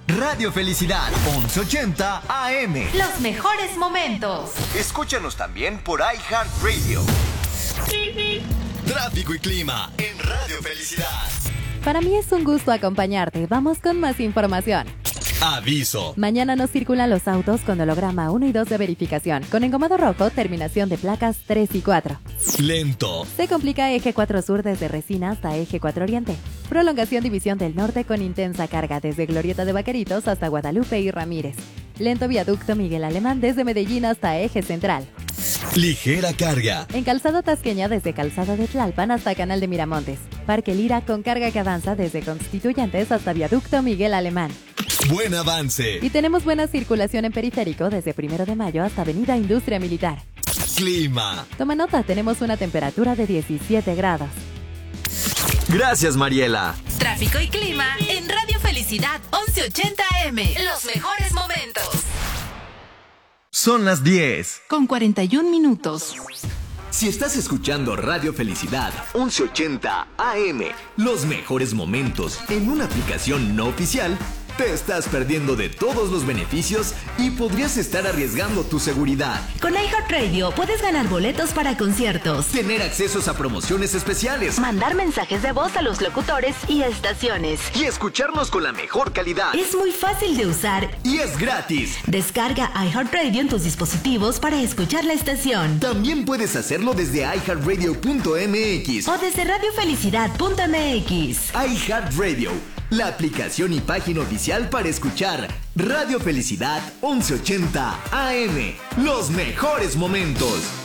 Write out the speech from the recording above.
Radio Felicidad, 1180 AM. Los mejores momentos. Escúchanos también por iHeartRadio. Tráfico y clima en Radio Felicidad. Para mí es un gusto acompañarte. Vamos con más información. Aviso. Mañana no circulan los autos con holograma 1 y 2 de verificación. Con engomado rojo, terminación de placas 3 y 4. Lento. Se complica eje 4 sur desde Resina hasta eje 4 oriente. Prolongación división del norte con intensa carga desde Glorieta de Vaqueritos hasta Guadalupe y Ramírez. Lento viaducto Miguel Alemán desde Medellín hasta eje central. Ligera carga. En Calzada Tasqueña desde Calzada de Tlalpan hasta Canal de Miramontes. Parque Lira con carga que avanza desde Constituyentes hasta viaducto Miguel Alemán. Buen avance. Y tenemos buena circulación en Periférico desde 1 de Mayo hasta Avenida Industria Militar. Clima. Toma nota, tenemos una temperatura de 17 grados. Gracias, Mariela. Tráfico y clima en Radio Felicidad 1180 AM. Los mejores momentos. Son las 10. Con 41 minutos. Si estás escuchando Radio Felicidad 1180 AM, los mejores momentos en una aplicación no oficial, te estás perdiendo de todos los beneficios y podrías estar arriesgando tu seguridad. Con iHeartRadio puedes ganar boletos para conciertos, Tener accesos a promociones especiales mandar mensajes de voz a los locutores y estaciones. y escucharnos con la mejor calidad. Es muy fácil de usar. Y es gratis. Descarga iHeartRadio en tus dispositivos para escuchar la estación. También puedes hacerlo desde iHeartRadio.mx. O desde radiofelicidad.mx. iHeartRadio, la aplicación y página oficial para escuchar Radio Felicidad 1180 AM. Los mejores momentos.